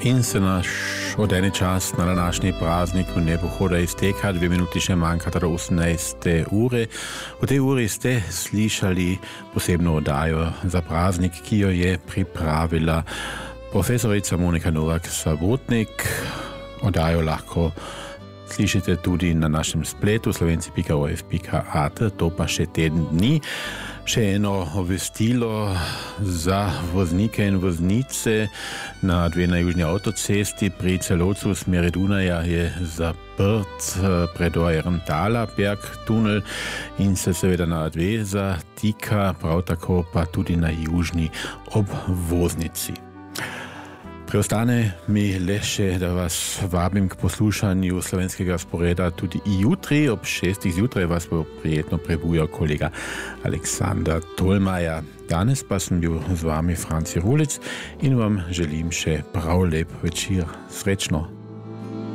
In se naš odeni čas na današnji praznik v nepohoda izteka, 2 minuti še manjkata do 18. ure. V tej uri ste slišali posebno oddajo za praznik, ki jo je pripravila profesorica Monika Novak-Sabotnik. Oddajo lahko slišite tudi na našem spletu slovenci.orf.at, to pa še teden dni. Še eno obvestilo za voznike in voznice. Na dve na južni avtocesti pri Celovcu v smeri Dunaja je zaprt predor Ernstala Berg tunel in se seveda na dve zatika, prav tako pa tudi na južni obvoznici. Preostane mi le še, da vas vabim k poslušanju slovenskega sporeda tudi jutri. Ob 6. zjutraj vas bo prijetno prebujal kolega Aleksandar Tolmaja. Danes pa sem bil z vami Franci Rulic in vam želim še prav lep večer. Srečno!